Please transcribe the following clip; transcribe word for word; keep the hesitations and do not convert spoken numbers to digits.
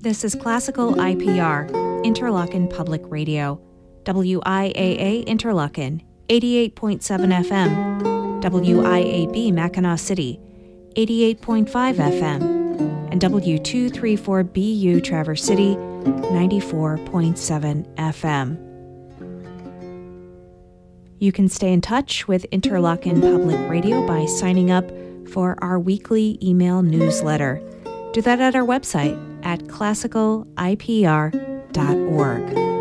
This is Classical I P R, Interlochen Public Radio, W I A A Interlochen, eighty-eight point seven F M, W I A B Mackinac City, eighty-eight point five F M, and W two thirty-four B U Traverse City, ninety-four point seven F M. You can stay in touch with Interlochen Public Radio by signing up for our weekly email newsletter. Do that at our website at classical I P R dot org.